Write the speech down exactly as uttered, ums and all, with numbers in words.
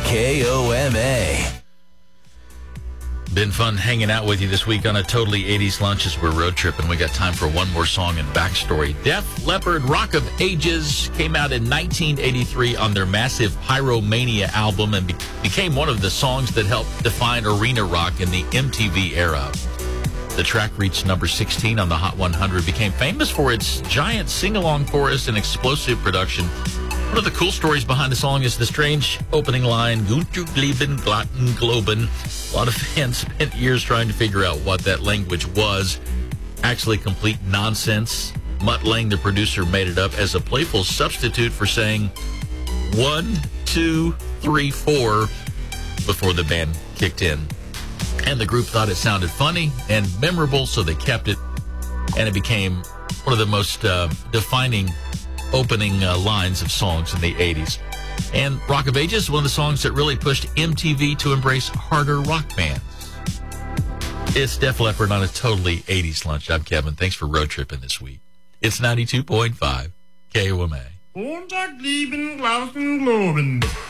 K O M A. Been fun hanging out with you this week on a totally eighties lunch as we're road tripping. We got time for one more song and backstory. Def Leppard, Rock of Ages, came out in nineteen eighty-three on their massive Pyromania album and be- became one of the songs that helped define arena rock in the M T V era. The track reached number sixteen on the Hot one hundred, became famous for its giant sing-along chorus and explosive production. One of the cool stories behind the song is the strange opening line, Gut lieben, glatten, globen. A lot of fans spent years trying to figure out what that language was. Actually complete nonsense. Mutt Lange, the producer, made it up as a playful substitute for saying one, two, three, four before the band kicked in. And the group thought it sounded funny and memorable, so they kept it. And it became one of the most uh, defining opening uh, lines of songs in the eighties. And Rock of Ages is one of the songs that really pushed M T V to embrace harder rock bands. It's Def Leppard on a totally eighties lunch. I'm Kevin. Thanks for road tripping this week. It's ninety-two point five K O M A.